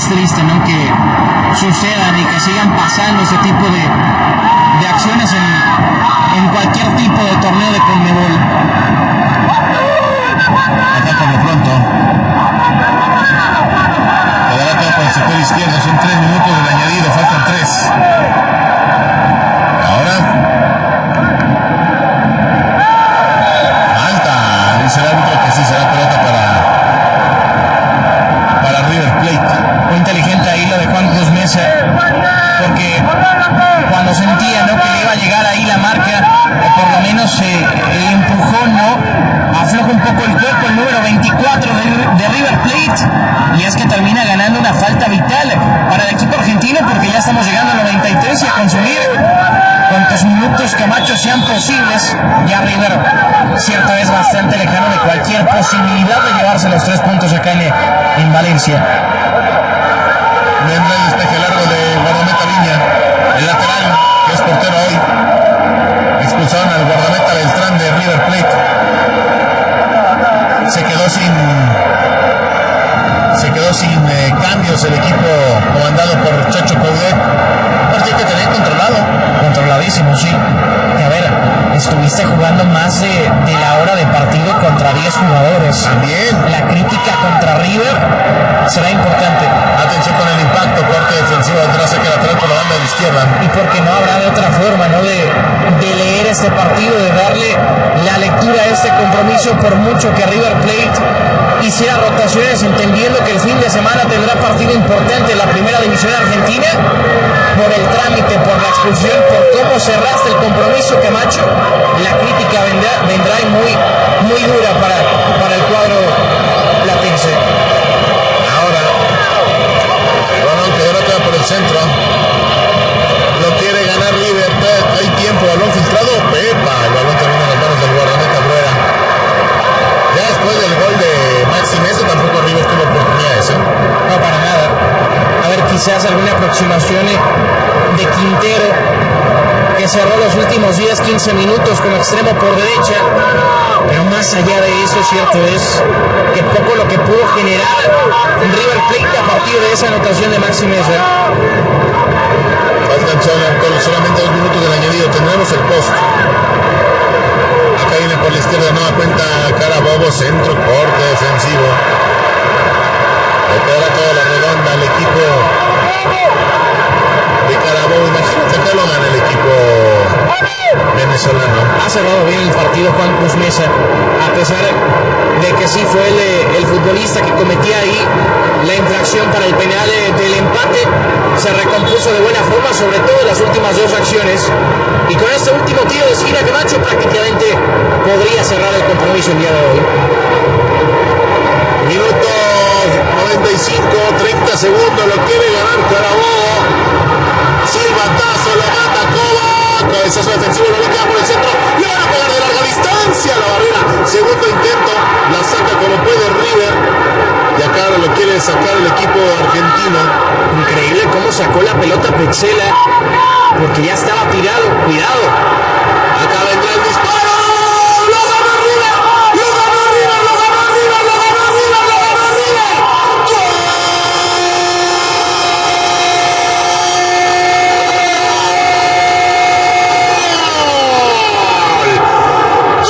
es triste, ¿no?, que sucedan y que sigan pasando ese tipo de acciones en cualquier tipo de torneo de Conmebol. Acá por lo pronto quedará todo por el sector izquierdo. Son 3 minutos del añadido, faltan 3. Ahora falta, dice el árbitro que sí será pelota para River Plate. Muy inteligente ahí lo de Juan Cruz Mesa, porque cuando sentía, ¿no?, que le iba a llegar ahí la marca, o por lo menos el empujón, ¿no?, afloja un poco el cuerpo el número 24 de River Plate, y es que termina ganando una falta vital para el equipo argentino, porque ya estamos llegando al 93 y a consumir cuantos minutos Camacho sean posibles. Ya River, cierto, es bastante lejano de cualquier posibilidad de llevarse los 3 puntos acá en Valencia. Vendrá el despeje largo de guardameta Viña, el lateral, que es portero hoy. Expulsaron al guardameta Beltrán de River Plate. Se quedó sin cambios el equipo comandado por Chacho Coudet. Partido que tenía controladísimo, sí. Que a ver, estuviste jugando más de la hora de partido contra 10 jugadores. También La crítica contra River será importante. atención con el impacto, corte defensivo atrás, saque lateral por la banda de la izquierda. Y porque no habrá de otra forma, ¿no?, de leer este partido, de darle la lectura a este compromiso, por mucho que River Plate hiciera rotaciones, entendiendo que el fin de semana tendrá partido importante en la primera división argentina, por el trámite, por la expulsión, por cómo cerraste el compromiso, Camacho. La crítica vendrá y muy dura para el cuadro platense. Ahora el balón que derrota por el centro, lo quiere ganar River. Hay tiempo, balón filtrado, pepa, el balón termina en las manos del guardameta Bruera. Ya después del gol de Maxi Mesa tampoco River tuvo oportunidades, ¿eh? No, para nada. A ver, quizás alguna aproximación de Quintero, que cerró los últimos 10-15 minutos como extremo por derecha, pero más allá de eso, cierto es que poco lo que pudo generar River Plate a partir de esa anotación de Maxi Mesa. Faltan solamente 2 minutos del añadido, tendremos el post. Acá viene por la izquierda, nueva cuenta Carabobo, centro, corte defensivo. Le quedará toda la redonda al equipo de Carabobo. Imagínate que lo gana el equipo venezolano. Ha cerrado bien el partido Juan Cruz Mesa, a pesar de que sí fue el futbolista que cometía ahí la infracción para el penal del empate. Se recompuso de buena forma, sobre todo en las últimas 2 acciones, y con este último tiro de esquina, Camacho prácticamente podría cerrar el compromiso el día de hoy. Minuto 95, 30 segundos, lo quiere ganar Carabobo. Silbatazo, la mata Coba, cabezazo defensivo, no le queda por el centro, le van a pegar de larga distancia a la barrera. Segundo intento, la saca como puede River, y acá lo quiere sacar el equipo argentino. Increíble cómo sacó la pelota Petzela, porque ya estaba tirado. Cuidado. Acá vendrá